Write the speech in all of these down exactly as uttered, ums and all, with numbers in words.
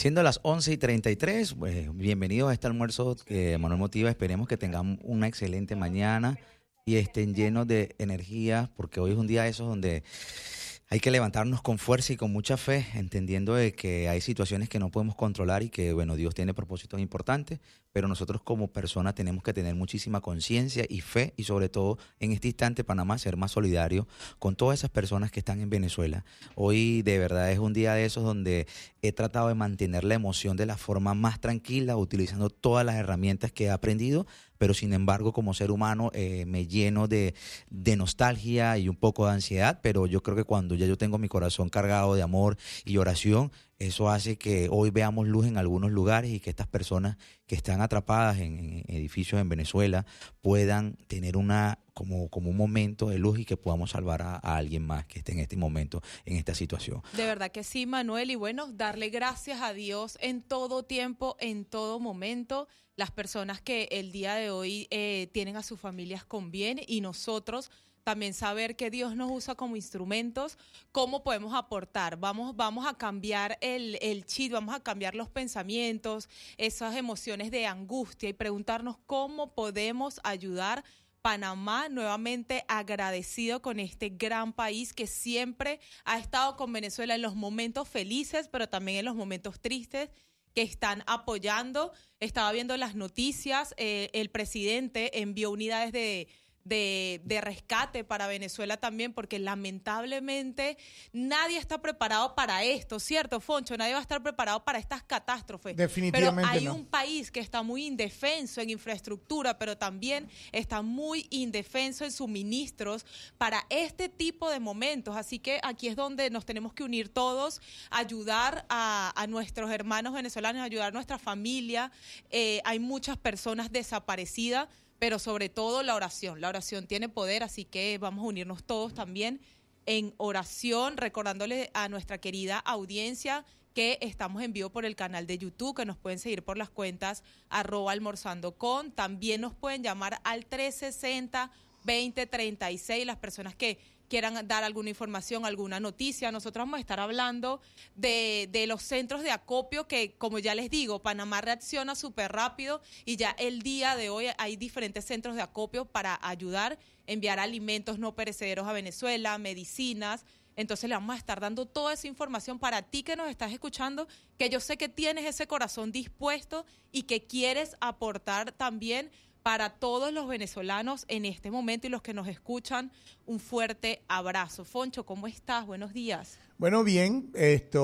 Siendo las once y treinta y tres, pues, bienvenidos a este almuerzo que Manuel Motiva. Esperemos que tengan una excelente mañana y estén llenos de energía, porque hoy es un día de esos donde hay que levantarnos con fuerza y con mucha fe, entendiendo de que hay situaciones que no podemos controlar y que, bueno, Dios tiene propósitos importantes, pero nosotros como personas tenemos que tener muchísima conciencia y fe, y sobre todo en este instante Panamá ser más solidario con todas esas personas que están en Venezuela. Hoy de verdad es un día de esos donde he tratado de mantener la emoción de la forma más tranquila, utilizando todas las herramientas que he aprendido, pero sin embargo como ser humano eh, me lleno de, de nostalgia y un poco de ansiedad, pero yo creo que cuando ya yo tengo mi corazón cargado de amor y oración, eso hace que hoy veamos luz en algunos lugares y que estas personas que están atrapadas en, en edificios en Venezuela puedan tener una como, como un momento de luz y que podamos salvar a, a alguien más que esté en este momento, en esta situación. De verdad que sí, Manuel, y bueno, darle gracias a Dios en todo tiempo, en todo momento, las personas que el día de hoy eh, tienen a sus familias con bien, y nosotros también saber que Dios nos usa como instrumentos, cómo podemos aportar. Vamos, vamos a cambiar el, el chip, vamos a cambiar los pensamientos, esas emociones de angustia, y preguntarnos cómo podemos ayudar. Panamá, nuevamente agradecido con este gran país que siempre ha estado con Venezuela en los momentos felices, pero también en los momentos tristes, que están apoyando. Estaba viendo las noticias, eh, el presidente envió unidades de... De, de rescate para Venezuela también, porque lamentablemente nadie está preparado para esto, ¿cierto, Foncho? Nadie va a estar preparado para estas catástrofes. Definitivamente Pero hay no. un país que está muy indefenso en infraestructura, pero también está muy indefenso en suministros para este tipo de momentos. Así que aquí es donde nos tenemos que unir todos, ayudar a, a nuestros hermanos venezolanos, ayudar a nuestra familia. Eh, hay muchas personas desaparecidas, pero sobre todo la oración. La oración tiene poder, así que vamos a unirnos todos también en oración, recordándole a nuestra querida audiencia que estamos en vivo por el canal de YouTube, que nos pueden seguir por las cuentas arroba almorzando con. También nos pueden llamar al tres sesenta, veinte treinta y seis, las personas que quieran dar alguna información, alguna noticia. Nosotros vamos a estar hablando de, de los centros de acopio que, como ya les digo, Panamá reacciona súper rápido, y ya el día de hoy hay diferentes centros de acopio para ayudar, enviar alimentos no perecederos a Venezuela, medicinas. Entonces le vamos a estar dando toda esa información para ti que nos estás escuchando, que yo sé que tienes ese corazón dispuesto y que quieres aportar también para todos los venezolanos en este momento y los que nos escuchan. Un fuerte abrazo. Foncho, ¿cómo estás? Buenos días. Bueno, bien, esto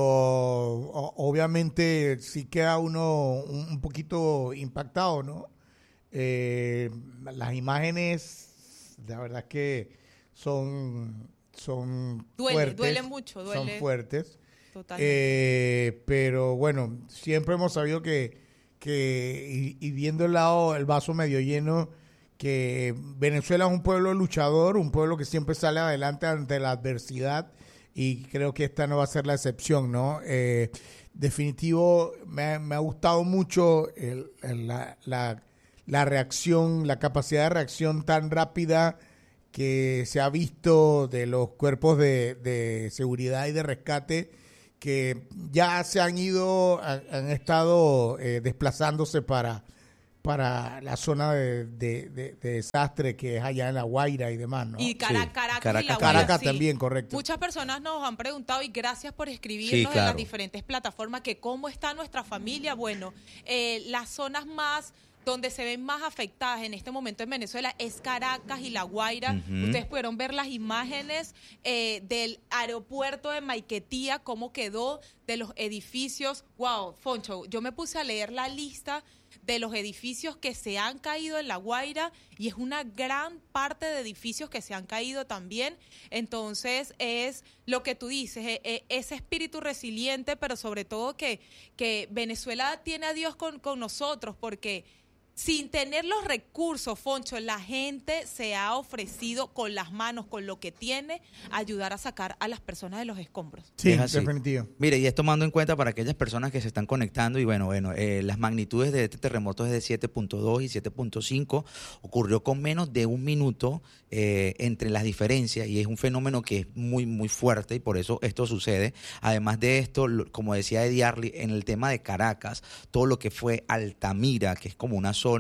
o- obviamente sí queda uno un, un poquito impactado, ¿no? Eh, las imágenes, la verdad que son, son Duele, fuertes. duele mucho, duele. Son fuertes. Totalmente. Eh, pero bueno, siempre hemos sabido que, que y, y viendo el lado, el vaso medio lleno, que Venezuela es un pueblo luchador, un pueblo que siempre sale adelante ante la adversidad, y creo que esta no va a ser la excepción, ¿no? Eh, definitivo, me, me ha gustado mucho el, el- la, la, la reacción, la capacidad de reacción tan rápida que se ha visto de los cuerpos de, de seguridad y de rescate, que ya se han ido, han, han estado eh, desplazándose para, para la zona de, de, de- de desastre que es allá en La Guaira y demás, ¿no? Y Cara- Sí, Caracas, Caracas y La también. Guaira, Caracas sí. también, correcto. Muchas personas nos han preguntado, y gracias por escribirnos Sí, en las claro. diferentes plataformas, que cómo está nuestra familia. Bueno, eh, las zonas más donde se ven más afectadas en este momento en Venezuela es Caracas y La Guaira. Ujú. Ustedes pudieron ver las imágenes eh, del aeropuerto de Maiquetía, cómo quedó, de los edificios. Wow, Foncho, yo me puse a leer la lista de los edificios que se han caído en La Guaira, y es una gran parte de edificios que se han caído también. Entonces es lo que tú dices, eh, eh, ese espíritu resiliente, pero sobre todo que, que Venezuela tiene a Dios con, con nosotros, porque sin tener los recursos, Foncho, la gente se ha ofrecido con las manos, con lo que tiene, ayudar a sacar a las personas de los escombros. Sí, Es así. definitivo. Mire, y es tomando en cuenta para aquellas personas que se están conectando, y bueno, bueno, eh, las magnitudes de este terremoto es de siete punto dos y siete punto cinco, ocurrió con menos de un minuto eh, entre las diferencias, y es un fenómeno que es muy, muy fuerte, y por eso esto sucede. Además de esto, lo- como decía Eddie Arley, en el tema de Caracas, todo lo que fue Altamira, que es como una zona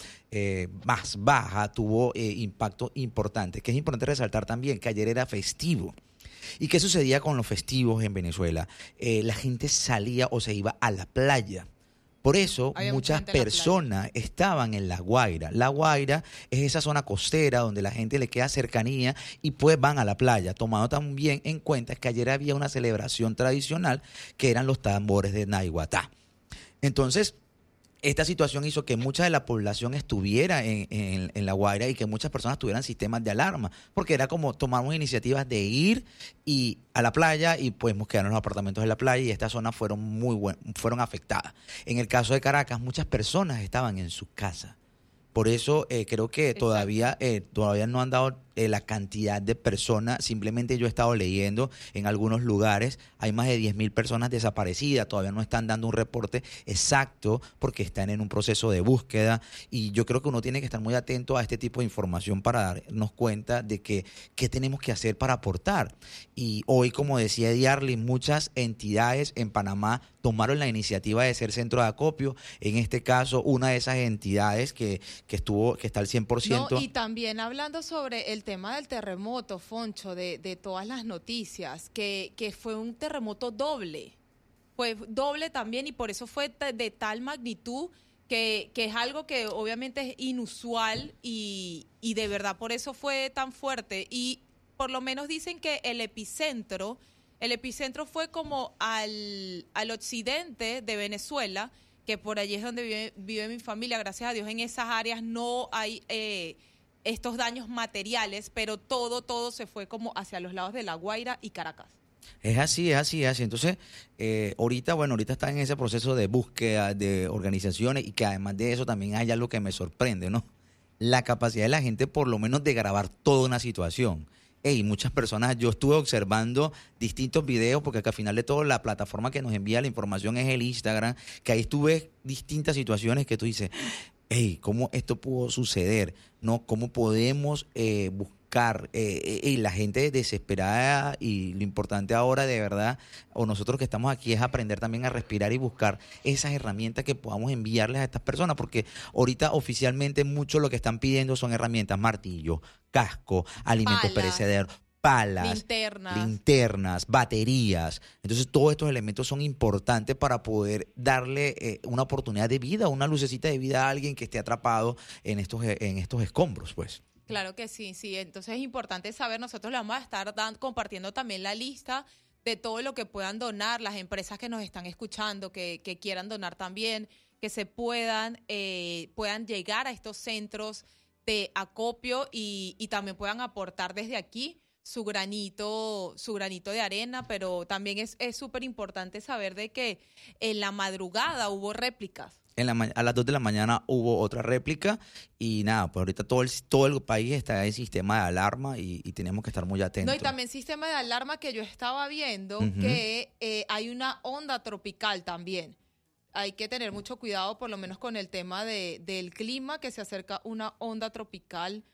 eh, más baja, tuvo eh, impacto importante, que es importante resaltar también que ayer era festivo. ¿Y qué sucedía con los festivos en Venezuela? Eh, la gente salía o se iba a la playa. Por eso Había mucha muchas gente en la personas estaban en La Guaira. La Guaira es esa zona costera donde la gente le queda cercanía y pues van a la playa, tomando también en cuenta que ayer había una celebración tradicional que eran los tambores de Naiguatá. Entonces, esta situación hizo que mucha de la población estuviera en, en- en La Guaira y que muchas personas tuvieran sistemas de alarma, porque era como tomamos iniciativas de ir y a la playa y pues nos quedaron los apartamentos en la playa, y estas zonas fueron muy buen- fueron afectadas. En el caso de Caracas, muchas personas estaban en su casa. Por eso eh, creo que Exacto. todavía eh, todavía no han dado eh, la cantidad de personas. Simplemente yo he estado leyendo en algunos lugares, hay más de diez mil personas desaparecidas. Todavía no están dando un reporte exacto porque están en un proceso de búsqueda. Y yo creo que uno tiene que estar muy atento a este tipo de información para darnos cuenta de que qué tenemos que hacer para aportar. Y hoy, como decía Eddie Arley, muchas entidades en Panamá tomaron la iniciativa de ser centro de acopio. En este caso, una de esas entidades que, que estuvo, que está al cien por ciento. No, y también hablando sobre el tema del terremoto, Foncho, de, de todas las noticias, que, que fue un terremoto doble. Fue doble también, y por eso fue ta- de tal magnitud que, que es algo que obviamente es inusual, y, y de verdad por eso fue tan fuerte. Y por lo menos dicen que el epicentro, el epicentro fue como al, al occidente de Venezuela, que por allí es donde vive, vive mi familia. Gracias a Dios en esas áreas no hay eh, estos daños materiales, pero todo, todo se fue como hacia los lados de La Guaira y Caracas. Es así, es así, es así. Entonces, eh, ahorita, bueno, ahorita están en ese proceso de búsqueda de organizaciones, y que además de eso también hay algo que me sorprende, ¿no? La capacidad de la gente por lo menos de grabar toda una situación. Ey, muchas personas, yo estuve observando distintos videos, porque al final de todo la plataforma que nos envía la información es el Instagram, que ahí estuve distintas situaciones que tú dices, hey, ¿cómo esto pudo suceder? ¿No? ¿Cómo podemos eh, buscar? Eh, eh, y la gente desesperada, y lo importante ahora de verdad, o nosotros que estamos aquí, es aprender también a respirar y buscar esas herramientas que podamos enviarles a estas personas, porque ahorita oficialmente mucho lo que están pidiendo son herramientas, martillo, casco, alimentos Palas. perecederos, palas, Linternas. linternas, baterías. Entonces todos estos elementos son importantes para poder darle eh, una oportunidad de vida, una lucecita de vida a alguien que esté atrapado en estos, eh, en estos escombros, pues. Claro que sí, sí. Entonces es importante saber, nosotros le vamos a estar dan- compartiendo también la lista de todo lo que puedan donar, las empresas que nos están escuchando, que, que quieran donar también, que se puedan, eh, puedan llegar a estos centros de acopio, y, y también puedan aportar desde aquí su granito, su granito de arena. Pero también es es súper importante saber de que en la madrugada hubo réplicas. En la, ma- a las dos de la mañana hubo otra réplica, y nada, pues ahorita todo el, todo el país está en sistema de alarma, y, y tenemos que estar muy atentos. No, y también sistema de alarma que yo estaba viendo, Ujú. que eh, hay una onda tropical también. Hay que tener mucho cuidado, por lo menos con el tema de, del clima, que se acerca una onda tropical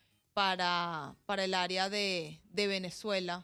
para, para el área de, de Venezuela.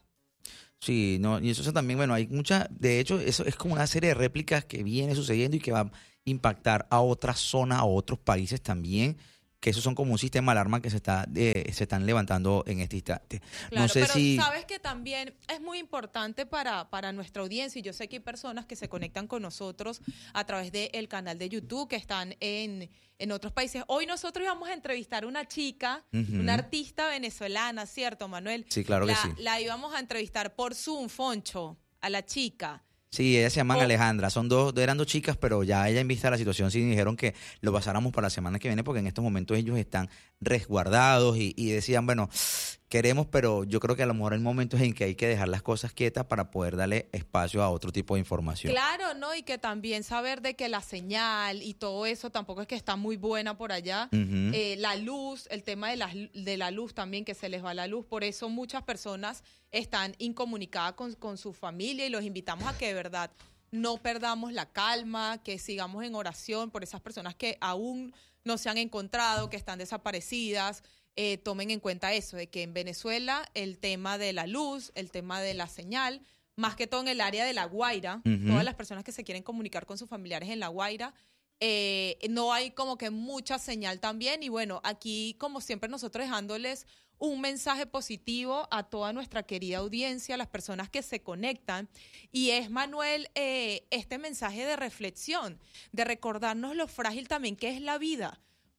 Sí, no, y eso, eso también, bueno, hay muchas, de hecho, eso es como una serie de réplicas que viene sucediendo y que va a impactar a otras zonas, a otros países también, que esos son como un sistema de alarma que se está eh, se están levantando en este instante. Claro, no sé pero si sabes que también es muy importante para, para nuestra audiencia, y yo sé que hay personas que se conectan con nosotros a través del canal de YouTube, que están en, en otros países. Hoy nosotros íbamos a entrevistar a una chica, Ujú. una artista venezolana, ¿cierto, Manuel? Sí, claro que La- sí. La íbamos a entrevistar por Zoom, Foncho, a la chica. Sí, ellas se llaman Oh. Alejandra, son dos, eran dos chicas, pero ya ella en vista de la situación sí dijeron que lo pasáramos para la semana que viene, porque en estos momentos ellos están resguardados, y, y decían, bueno, queremos, pero yo creo que a lo mejor hay momentos en que hay que dejar las cosas quietas para poder darle espacio a otro tipo de información. Claro, ¿no? Y que también saber de que la señal y todo eso tampoco es que está muy buena por allá. Uh-huh. Eh, la luz, el tema de la, de la luz también, que se les va la luz. Por eso muchas personas están incomunicadas con, con su familia y los invitamos a que de verdad no perdamos la calma, que sigamos en oración por esas personas que aún no se han encontrado, que están desaparecidas. Eh, tomen en cuenta eso, de que en Venezuela el tema de la luz, el tema de la señal, más que todo en el área de La Guaira, uh-huh. todas las personas que se quieren comunicar con sus familiares en La Guaira, eh, no hay como que mucha señal también. Y bueno, aquí como siempre nosotros dejándoles un mensaje positivo a toda nuestra querida audiencia, a las personas que se conectan. Y es, Manuel, eh, este mensaje de reflexión, de recordarnos lo frágil también que es la vida,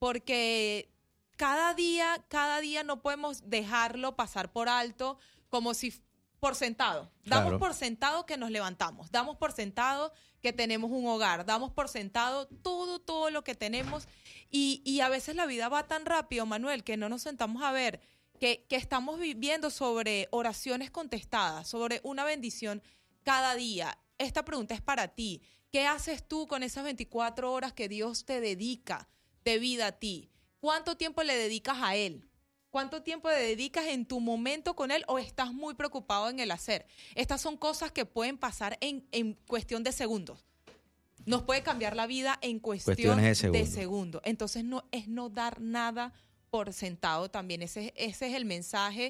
porque cada día, cada día no podemos dejarlo pasar por alto como si por sentado. Damos Claro. por sentado que nos levantamos, damos por sentado que tenemos un hogar, damos por sentado todo, todo lo que tenemos. Y, y a veces la vida va tan rápido, Manuel, que no nos sentamos a ver que, que estamos viviendo sobre oraciones contestadas, sobre una bendición cada día. Esta pregunta es para ti. ¿Qué haces tú con esas veinticuatro horas que Dios te dedica de vida a ti? ¿Cuánto tiempo le dedicas a Él? ¿Cuánto tiempo le dedicas en tu momento con Él o estás muy preocupado en el hacer? Estas son cosas que pueden pasar en, en cuestión de segundos. Nos puede cambiar la vida en cuestión de de segundos. segundos. Entonces no, es no dar nada por sentado también. Ese, ese es el mensaje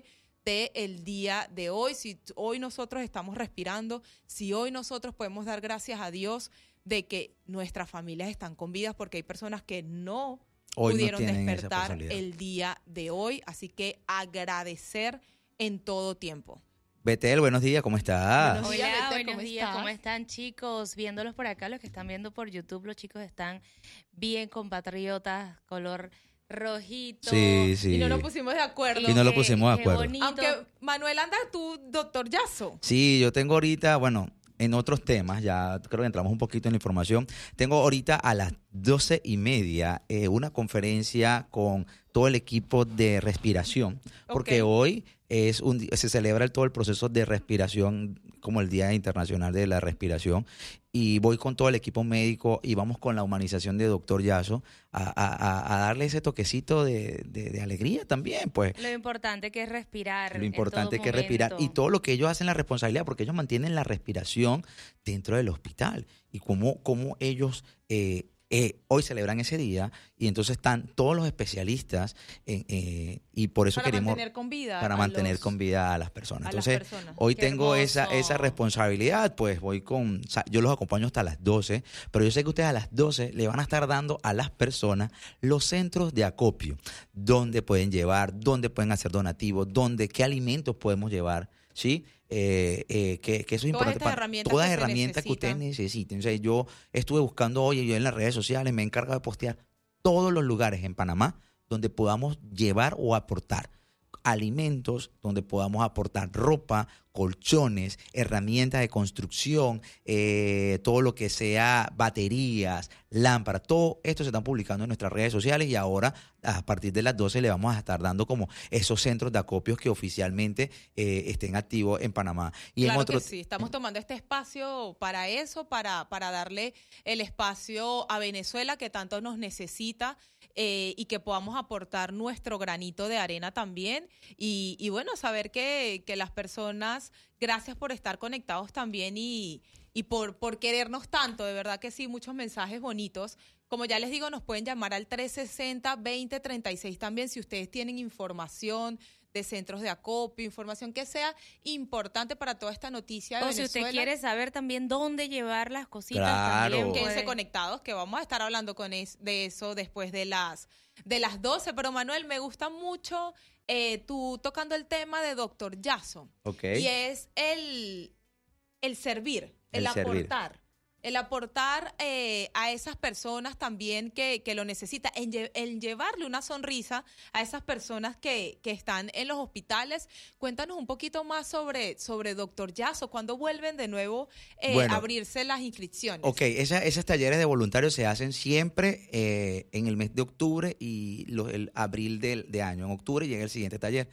del día de hoy. Si hoy nosotros estamos respirando, si hoy nosotros podemos dar gracias a Dios de que nuestras familias están con vida, porque hay personas que no Hoy pudieron no tienen esa despertar posibilidad. el día de hoy. Así que agradecer en todo tiempo. Betel, buenos días, ¿cómo estás? Buenos días, Hola, Betel, buenos ¿cómo días, estás? ¿cómo están, chicos? Viéndolos por acá, los que están viendo por YouTube, los chicos están bien compatriotas, color rojito. Sí, sí. Y no nos pusimos de acuerdo. Y no lo Qué- pusimos de qué acuerdo. bonito. Aunque, Manuel, anda tú, doctor Yazo. Sí, yo tengo ahorita, bueno, en otros temas, ya creo que entramos un poquito en la información. Tengo ahorita a las doce y media eh, una conferencia con todo el equipo de respiración, porque Ok. hoy es un, di- se celebra el- todo el proceso de respiración como el Día Internacional de la Respiración, y voy con todo el equipo médico y vamos con la humanización de doctor Yazo a, a- a- a darle ese toquecito de, de- de alegría también, pues. Lo importante que es respirar. Lo importante en que es todo respirar y momento. todo lo que ellos hacen la responsabilidad, porque ellos mantienen la respiración dentro del hospital y cómo, cómo ellos eh, eh, hoy celebran ese día y entonces están todos los especialistas en, eh, y por eso Para queremos mantener con vida. para a mantener los- con vida a las personas. a las Entonces personas. hoy Qué tengo esa hermoso. esa responsabilidad, pues voy con, o sea, yo los acompaño hasta las doce, pero yo sé que ustedes a las doce le van a estar dando a las personas los centros de acopio, donde pueden llevar, dónde pueden hacer donativos, dónde, qué alimentos podemos llevar, ¿sí? Eh, eh, que, que eso es Todas importante estas para herramientas todas que las se herramientas que ustedes necesitan. necesiten. O sea, yo estuve buscando hoy, yo en las redes sociales me encargo de postear todos los lugares en Panamá donde podamos llevar o aportar alimentos, donde podamos aportar ropa, colchones, herramientas de construcción, eh, todo lo que sea baterías, lámparas, todo esto se están publicando en nuestras redes sociales y ahora a partir de las doce le vamos a estar dando como esos centros de acopios que oficialmente eh, estén activos en Panamá. Y Claro en otro, que sí, estamos tomando este espacio para eso, para, para darle el espacio a Venezuela que tanto nos necesita eh, y que podamos aportar nuestro granito de arena también. Y, y bueno, saber que, que las personas, gracias por estar conectados también y, y por, por querernos tanto, de verdad que sí, muchos mensajes bonitos. Como ya les digo, nos pueden llamar al tres sesenta, veinte treinta y seis también si ustedes tienen información de centros de acopio, información que sea importante para toda esta noticia de O si Venezuela. usted quiere saber también dónde llevar las cositas, Claro. también Quédense puede. conectados que vamos a estar hablando con es- de eso después de las de las doce. Pero Manuel, me gusta mucho eh, tú tocando el tema de doctor Yazo. ok. Y es el, el servir, el, El servir. aportar. El aportar eh, a esas personas también que, que lo necesitan, en, lle- en llevarle una sonrisa a esas personas que, que están en los hospitales. Cuéntanos un poquito más sobre, sobre doctor Yazo, ¿cuándo vuelven de nuevo eh, Bueno. a abrirse las inscripciones? Ok, esa, esos talleres de voluntarios se hacen siempre eh, en el mes de octubre y lo- el abril del de año. En octubre llega el siguiente taller.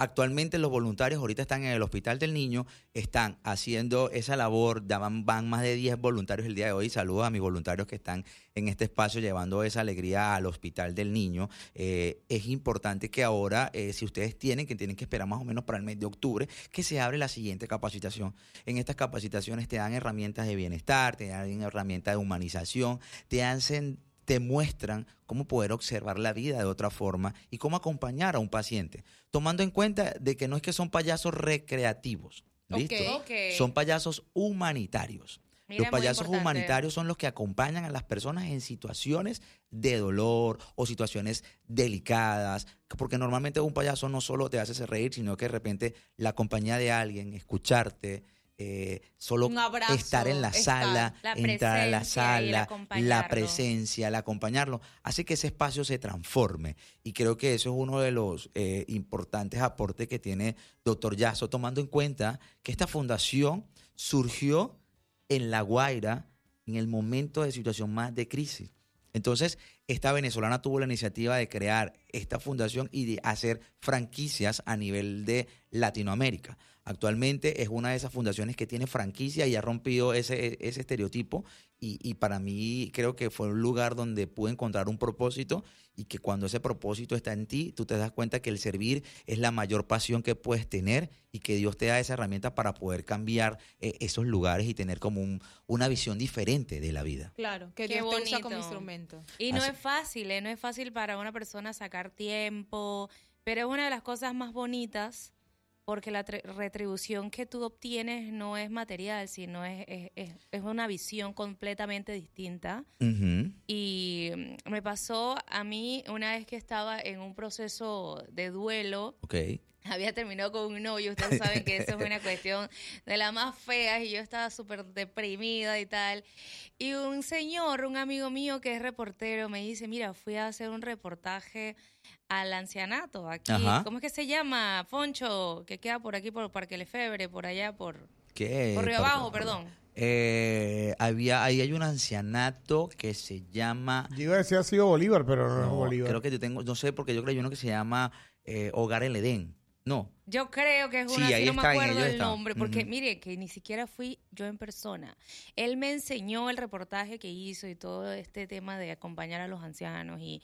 Actualmente los voluntarios ahorita están en el Hospital del Niño, están haciendo esa labor, ya van, van más de diez voluntarios el día de hoy. Saludos a mis voluntarios que están en este espacio llevando esa alegría al Hospital del Niño. Eh, es importante que ahora, eh, si ustedes tienen, que tienen que esperar más o menos para el mes de octubre, que se abre la siguiente capacitación. En estas capacitaciones te dan herramientas de bienestar, te dan herramientas de humanización, te hacen... te muestran cómo poder observar la vida de otra forma y cómo acompañar a un paciente, tomando en cuenta de que no es que son payasos recreativos, ¿listo? Ok. Ok. Son payasos humanitarios. Mira, Los muy payasos importante. humanitarios son los que acompañan a las personas en situaciones de dolor o situaciones delicadas, porque normalmente un payaso no solo te hace reír, sino que de repente la compañía de alguien, escucharte, Eh, solo Un abrazo, estar en la estar. sala, La entrar a la presencia y el sala, acompañarlo. la presencia, el acompañarlo, hace que ese espacio se transforme. Y creo que eso es uno de los eh, importantes aportes que tiene doctor Yasso, tomando en cuenta que esta fundación surgió en La Guaira en el momento de situación más de crisis. Entonces, esta venezolana tuvo la iniciativa de crear esta fundación y de hacer franquicias a nivel de Latinoamérica. Actualmente es una de esas fundaciones que tiene franquicia y ha rompido ese, ese estereotipo y, y para mí creo que fue un lugar donde pude encontrar un propósito y que cuando ese propósito está en ti, tú te das cuenta que el servir es la mayor pasión que puedes tener y que Dios te da esa herramienta para poder cambiar eh, esos lugares y tener como un, una visión diferente de la vida. Claro, que Qué Dios te usa como bonito. instrumento. Y no Así- es fácil, ¿eh? No es fácil para una persona sacar tiempo, pero es una de las cosas más bonitas porque la tre- retribución que tú obtienes no es material, sino es, es, es, es una visión completamente distinta. Ujú. Y mm, me pasó a mí una vez que estaba en un proceso de duelo. Ok. Había terminado con un novio, ustedes saben que eso es una cuestión de las más feas y yo estaba súper deprimida y tal. Y un señor, un amigo mío que es reportero, me dice, mira, fui a hacer un reportaje al ancianato aquí. Ajá. ¿Cómo es que se llama? Poncho, que queda por aquí, por Parque Lefebvre, por allá, por, ¿Qué? por Río Par- Abajo, perdón. Eh, había, ahí hay un ancianato que se llama... Yo iba a decir ha sido Bolívar, pero no, es No, Bolívar. creo que yo tengo, no sé, porque yo creo que hay uno que se llama eh, Hogar El Edén. No. Yo creo que es Sí, una, ahí si no me está, en acuerdo ellos el está. nombre, porque Ujú. mire, que ni siquiera fui yo en persona. Él me enseñó el reportaje que hizo y todo este tema de acompañar a los ancianos y,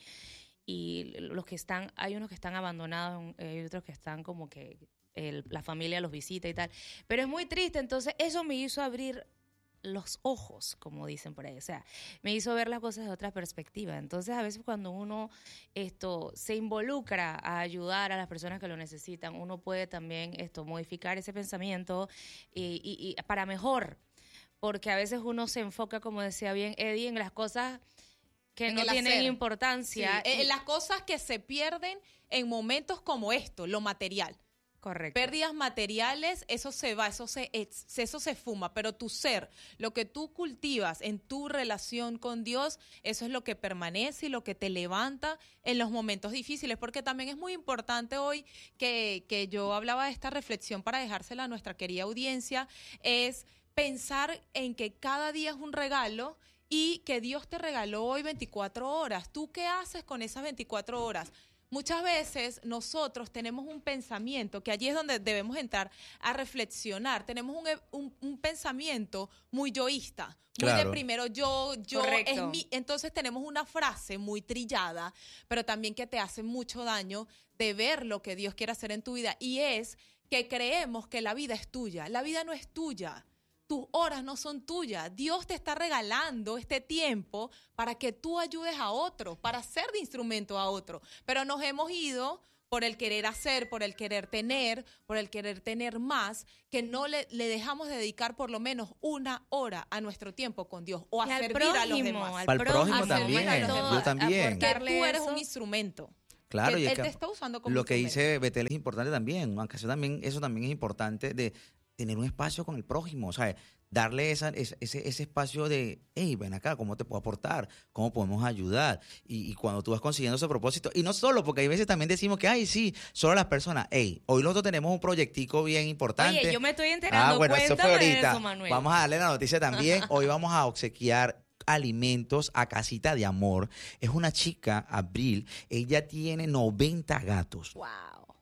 y los que están, hay unos que están abandonados, hay otros que están como que el- la familia los visita y tal. Pero es muy triste, entonces eso me hizo abrir los ojos, como dicen por ahí, o sea, me hizo ver las cosas de otra perspectiva. Entonces, a veces cuando uno esto se involucra a ayudar a las personas que lo necesitan, uno puede también esto modificar ese pensamiento y, y- y para mejor, porque a veces uno se enfoca, como decía bien Eddie, en las cosas que En no el tienen hacer. importancia. Sí, y- eh, las cosas que se pierden en momentos como esto, lo material. Correcto. Pérdidas materiales, eso se va, eso se, es- eso se fuma, pero tu ser, lo que tú cultivas en tu relación con Dios, eso es lo que permanece y lo que te levanta en los momentos difíciles, porque también es muy importante hoy que, que yo hablaba de esta reflexión para dejársela a nuestra querida audiencia, es pensar en que cada día es un regalo y que Dios te regaló hoy veinticuatro horas. ¿Tú qué haces con esas veinticuatro horas? Muchas veces nosotros tenemos un pensamiento, que allí es donde debemos entrar a reflexionar, tenemos un, un, un pensamiento muy yoísta, muy Claro. de primero yo, yo, Correcto. es mi, entonces tenemos una frase muy trillada, pero también que te hace mucho daño de ver lo que Dios quiere hacer en tu vida, y es que creemos que la vida es tuya. La vida no es tuya. Tus horas no son tuyas. Dios te está regalando este tiempo para que tú ayudes a otro, para ser de instrumento a otro. Pero nos hemos ido por el querer hacer, por el querer tener, por el querer tener más, que no le, le dejamos dedicar por lo menos una hora a nuestro tiempo con Dios o a Y al servir a los prójimo, demás. al Para el prójimo prójimo, también. a los demás. Yo también. Que aportarle tú eres eso. un instrumento. Claro, que y es él que te está usando como lo que instrumento. dice Betel es importante también, aunque eso también, eso también es importante de tener un espacio con el prójimo, o sea, darle esa, ese, ese espacio de, hey, ven acá, ¿cómo te puedo aportar? ¿Cómo podemos ayudar? Y, y cuando tú vas consiguiendo ese propósito, y no solo, porque hay veces también decimos que, ay, sí, solo las personas, hey, hoy nosotros tenemos un proyectico bien importante. Oye, yo me estoy enterando, Ah, bueno, eso cuéntame fue ahorita. eso, Manuel. Vamos a darle la noticia también. Hoy vamos a obsequiar alimentos a Casita de Amor. Es una chica, Abril, ella tiene noventa gatos. Wow.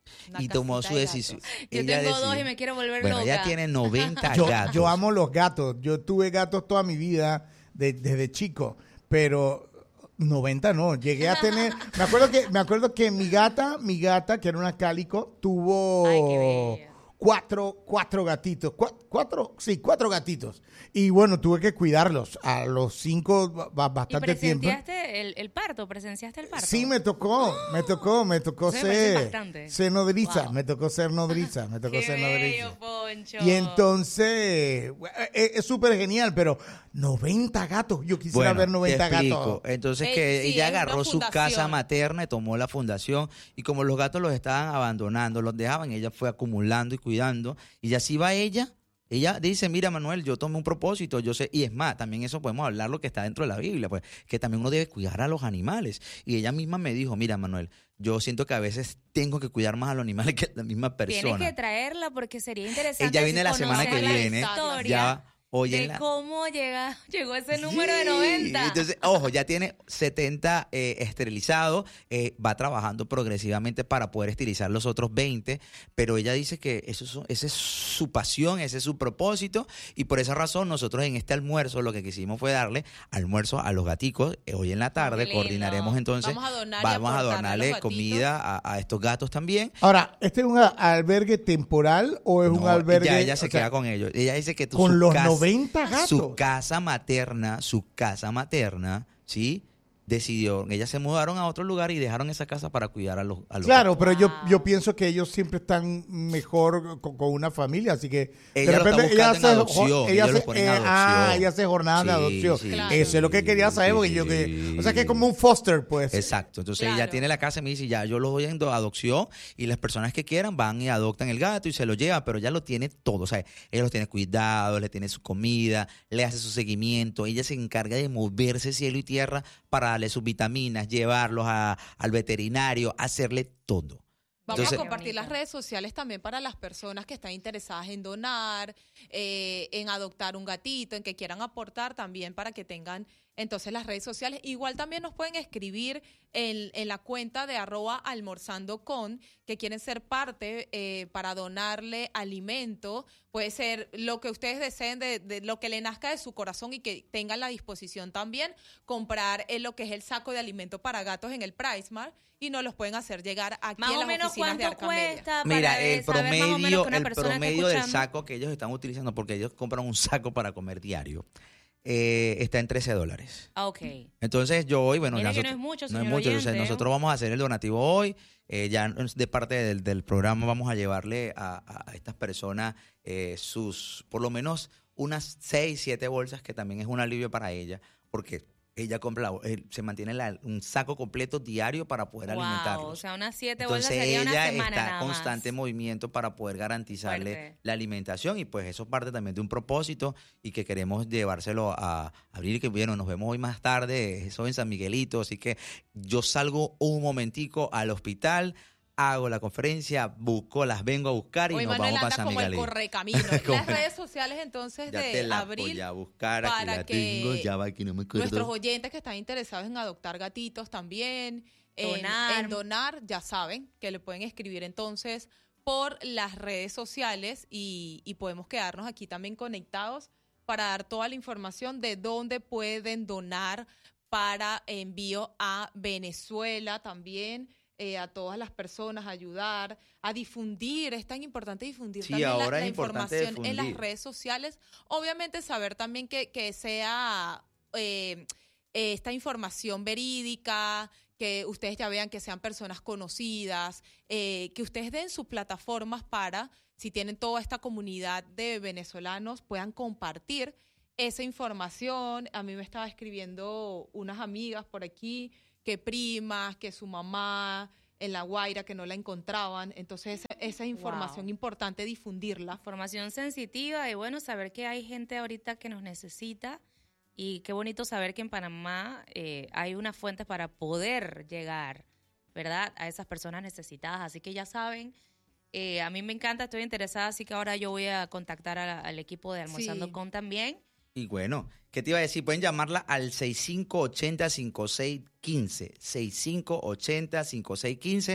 Una y tomó casita su de decisión. gatos. Yo Ella tengo dos decidió- y me quiero volver Bueno, loca. ella tiene noventa Yo, gatos. yo amo los gatos. Yo tuve gatos toda mi vida de- desde chico, pero noventa no. Llegué a tener. Me acuerdo que me acuerdo que mi gata, mi gata que era una cálico, tuvo Ay, qué bella. cuatro cuatro gatitos, Cua- cuatro, sí, cuatro gatitos. Y bueno, tuve que cuidarlos a los cinco ba- ba- ¿Y bastante tiempo. presenciaste el, el parto? ¿Presenciaste el parto? Sí, me tocó, me tocó, me tocó Eso me parece ser, bastante. ser nodriza, Wow. me tocó ser nodriza, me tocó Qué ser bello, nodriza. Poncho. Y entonces, es es súper genial, pero noventa gatos, yo quisiera ver noventa te explico. gatos. Entonces Eh, que sí, ella es una agarró su fundación. casa materna y tomó la fundación y como los gatos los estaban abandonando, los dejaban, ella fue acumulando y cuidando y así va ella. Ella dice, mira Manuel, yo tomé un propósito, yo sé, y es más, también eso podemos hablar lo que está dentro de la Biblia, pues, que también uno debe cuidar a los animales. Y ella misma me dijo, mira Manuel, yo siento que a veces tengo que cuidar más a los animales que a la misma persona. Tienes que traerla porque sería interesante. Ella viene la semana que conocer la viene, historia ya hoy en de la... cómo llega, llegó ese número de Sí, noventa. Entonces, ojo, ya tiene setenta eh, esterilizados, eh, va trabajando progresivamente para poder esterilizar los otros veinte, pero ella dice que eso es, esa es su pasión, ese es su propósito, y por esa razón nosotros en este almuerzo lo que quisimos fue darle almuerzo a los gaticos. Eh, hoy en la tarde Qué lindo. coordinaremos entonces, Vamos a donar y vamos a aportarle a donarle los comida a, a estos gatos también. Ahora, ¿este es un a- albergue temporal o es un No, albergue? ya ella se o sea, queda con ellos. Ella dice que tú, con su los casa- noventa gatos. Su casa materna, su casa materna, ¿sí? Decidió, ellas se mudaron a otro lugar y dejaron esa casa para cuidar a los, a los Claro, gatos. pero yo, Wow. yo pienso que ellos siempre están mejor con, con una familia, así que Ella lo está buscando en adopción, ellos los ponen en eh, ah, adopción. ella hace jornadas de Sí, adopción. sí, Claro. Eso es lo que quería saber, sí, porque sí, yo que, sí. o sea que es como un foster, pues. Exacto, entonces ella Claro. tiene la casa y me dice, ya yo lo doy en do- adopción y las personas que quieran van y adoptan el gato y se lo llevan, pero ella lo tiene todo, o sea, ella los tiene cuidado, le tiene su comida, le hace su seguimiento, ella se encarga de moverse cielo y tierra para darle sus vitaminas, llevarlos a- al veterinario, hacerle todo. Vamos Entonces- a compartir Qué las bonito. redes sociales también para las personas que están interesadas en donar, eh, en adoptar un gatito, en que quieran aportar también para que tengan entonces las redes sociales. Igual también nos pueden escribir en, en la cuenta de arroba almorzando con, que quieren ser parte eh, para donarle alimento. Puede ser lo que ustedes deseen, de, de lo que le nazca de su corazón y que tengan la disposición también, comprar eh, lo que es el saco de alimento para gatos en el PriceMart y nos los pueden hacer llegar aquí Más en o las menos oficinas de cuánto Arcamedia. cuesta. Mira, para el saber más o menos promedio, que una el persona que promedio del escuchando- saco que ellos están utilizando, porque ellos compran un saco para comer diario, eh, está en trece dólares. Ah, ok. Entonces yo hoy, bueno, Mira que nosotros, no es mucho, no es señor mucho, entonces oyente, ¿eh? nosotros vamos a hacer el donativo hoy, eh, ya de parte del, del programa vamos a llevarle a, a estas personas eh, sus, por lo menos unas seis, siete bolsas, que también es un alivio para ella, porque ella compra, la- eh, se mantiene la- un saco completo diario para poder Wow, alimentarlos. o sea, unas siete bolsas Entonces sería una ella semana está nada en más. constante movimiento para poder garantizarle Fuerte. la alimentación y pues eso es parte también de un propósito y que queremos llevárselo a abrir y que bueno, nos vemos hoy más tarde, eso en San Miguelito, así que yo salgo un momentico al hospital, hago la conferencia, busco, las vengo a buscar y Hoy nos Manuel vamos para anda San como el Miguelito. correcamino. Como- Las redes sociales entonces Ya te de la abril voy a buscar, aquí para la que tengo, ya va, aquí no me acuerdo. nuestros oyentes que están interesados en adoptar gatitos también, en Donar. en donar, ya saben que le pueden escribir entonces por las redes sociales y, y podemos quedarnos aquí también conectados para dar toda la información de dónde pueden donar para envío a Venezuela también. Eh, a todas las personas, ayudar, a difundir, es tan importante difundir Sí, también la, ahora la es importante información en las difundir. redes sociales. Obviamente saber también que, que sea eh, eh, esta información verídica, que ustedes ya vean que sean personas conocidas, eh, que ustedes den sus plataformas para, si tienen toda esta comunidad de venezolanos, puedan compartir esa información. A mí me estaba escribiendo unas amigas por aquí, que primas, que su mamá en La Guaira, que no la encontraban. Entonces, esa, esa información Wow. importante difundirla. Información sensitiva y bueno, saber que hay gente ahorita que nos necesita y qué bonito saber que en Panamá eh, hay una fuente para poder llegar, ¿verdad?, a esas personas necesitadas. Así que ya saben, eh, a mí me encanta, estoy interesada, así que ahora yo voy a contactar a- al equipo de Almorzando Sí. con también. Y bueno, ¿qué te iba a decir? Pueden llamarla al seis cinco ocho cero, cinco seis uno cinco, seis cinco ocho cero, cinco seis uno cinco.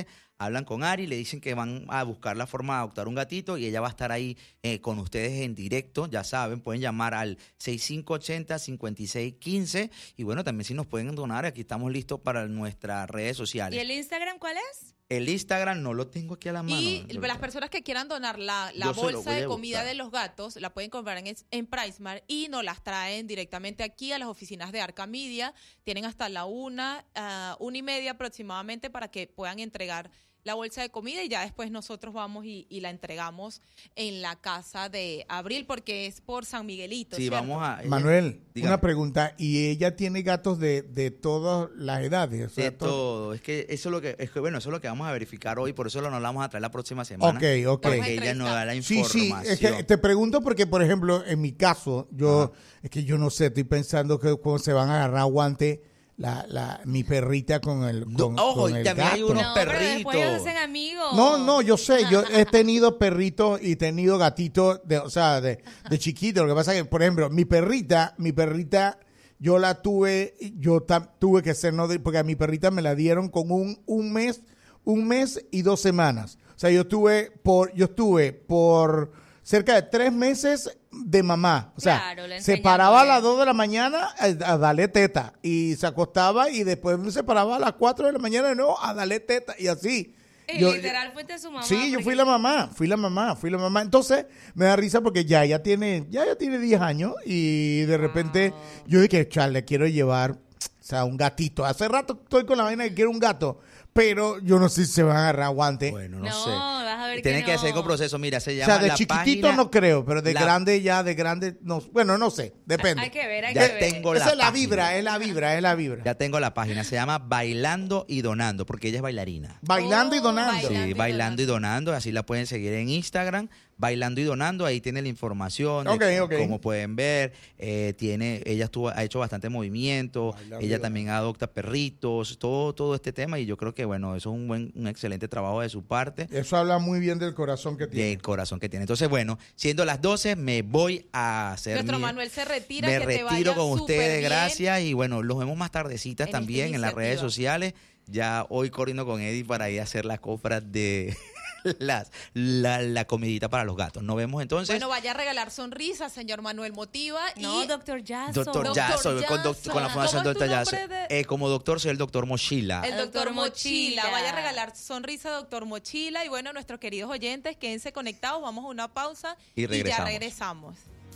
hablan con Ari, le dicen que van a buscar la forma de adoptar un gatito y ella va a estar ahí eh, con ustedes en directo, ya saben, pueden llamar al seis cinco ocho cero, cinco seis uno cinco y bueno, también si nos pueden donar, aquí estamos listos para nuestras redes sociales. ¿Y el Instagram cuál es? El Instagram no lo tengo aquí a la mano. Y las personas que quieran donar la, la bolsa de comida buscar. de los gatos, la pueden comprar en, en PriceMart y nos las traen directamente aquí a las oficinas de Arca Media. Tienen hasta la una, uh, una y media aproximadamente para que puedan entregar la bolsa de comida y ya después nosotros vamos y, y la entregamos en la casa de Abril porque es por San Miguelito. Sí, ¿cierto? vamos a... Ella, Manuel, dígame. Una pregunta. ¿Y ella tiene gatos de, de todas las edades? O sea, De todo- todo. Es que eso es lo que, es que bueno, eso es lo que vamos a verificar hoy, por eso lo nos la vamos a traer la próxima semana. Ok, ok. Porque Vamos a ella nos da la Sí, información. sí, es que te pregunto porque, por ejemplo, en mi caso, yo, Ajá. es que yo no sé, estoy pensando que cuando se van a agarrar aguante la, la, mi perrita con el, No, con, ojo, con y el también hay gato. unos No, pero después perritos. ellos hacen amigos. No, no, yo sé, yo he tenido perritos y tenido gatitos, de, o sea, de, de chiquito. Lo que pasa es que, por ejemplo, mi perrita, mi perrita, yo la tuve, yo ta- tuve que ser, no, de- porque a mi perrita me la dieron con un, un mes, un mes y dos semanas. O sea, yo estuve por, yo estuve por cerca de tres meses de mamá. O sea, Claro, le se enseñan paraba a bien. las dos de la mañana a, a darle teta y se acostaba y después se paraba a las cuatro de la mañana de nuevo a darle teta y así. Y Yo- literal fuiste su mamá. Sí, yo porque- fui la mamá, fui la mamá, fui la mamá. Entonces, me da risa porque ya ya tiene, ya ya tiene diez años y de repente Wow. yo dije, chale, quiero llevar, o sea, un gatito. Hace rato estoy con la vaina que quiero un gato, pero yo no sé si se van a agarrar aguante. Bueno, no, No, sé. vas a ver que Tienen que, no. hacer con proceso. Mira, se o llama sea, de la chiquitito página- no creo, pero de la- grande ya, de grande, no, bueno, no sé, depende. Hay que ver, hay Ya que ver. tengo Esa la es la página. vibra, es la vibra, es la vibra. Ya tengo la página. Se llama Bailando y Donando, porque ella es bailarina. Bailando y Oh, donando. bailando. Sí, y Bailando y Donando. Así la pueden seguir en Instagram. Bailando y Donando. Ahí tiene la información. de Ok, ok. Como pueden ver, eh, tiene, ella estuvo, ha hecho bastante movimiento. Bailando y Ella Donando. también adopta perritos. Todo, todo este tema. Y yo creo que, bueno, eso es un buen, un excelente trabajo de su parte. Eso habla muy bien del corazón que tiene. Del corazón que tiene. Entonces, bueno, siendo las doce, me voy a hacer Nuestro mi- Manuel se retira, me que te retiro vaya con súper ustedes, bien. gracias. Y bueno, los vemos más tardecitas En también esta en las redes iniciativa. sociales. Ya hoy corriendo con Eddie para ir a hacer las compras de las, la, la comidita para los gatos. Nos vemos entonces. Bueno, vaya a regalar sonrisas, señor Manuel Motiva. No, y doctor Jason. Doctor Doctor Yasso, con, doc- Yasso. con la Fundación ¿Cómo es tu Doctor Yasso. nombre de- Eh, como doctor soy el doctor Mochila. el doctor Doctor Mochila. Mochila. Vaya a regalar sonrisa, doctor Mochila. Y bueno, nuestros queridos oyentes, quédense conectados. Vamos a una pausa Y ya regresamos. regresamos.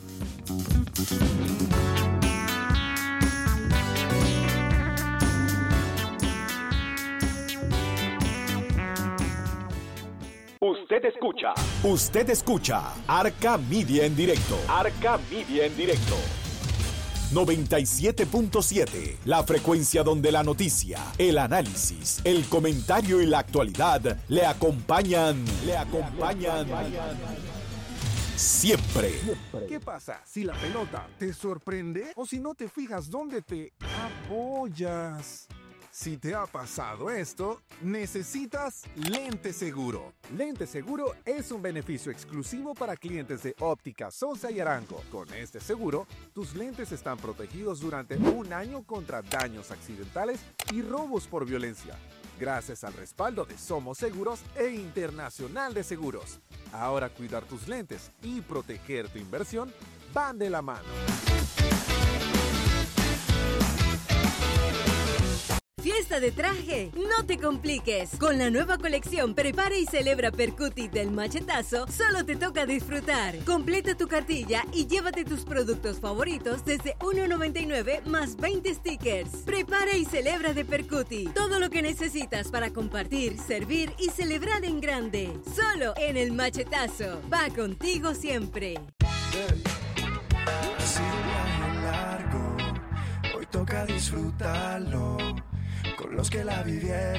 Usted escucha. Usted escucha Arca Media en directo. Arca Media en directo. noventa y siete punto siete, la frecuencia donde la noticia, el análisis, el comentario y la actualidad le acompañan, le acompañan siempre. ¿Qué pasa si la pelota te sorprende o si no te fijas dónde te apoyas? Si te ha pasado esto, necesitas Lente Seguro. Lente Seguro es un beneficio exclusivo para clientes de Óptica Sosa y Arango. Con este seguro, tus lentes están protegidos durante un año contra daños accidentales y robos por violencia, gracias al respaldo de Somos Seguros e Internacional de Seguros. Ahora cuidar tus lentes y proteger tu inversión van de la mano. Fiesta de traje, no te compliques. Con la nueva colección Prepara y Celebra Percuti del Machetazo, solo te toca disfrutar. Completa tu cartilla y llévate tus productos favoritos desde uno noventa y nueve más veinte stickers. Prepara y Celebra de Percuti. Todo lo que necesitas para compartir, servir y celebrar en grande. Solo en el Machetazo. Va contigo siempre. Ha sido un viaje largo, hoy toca disfrutarlo con los que la vivieron.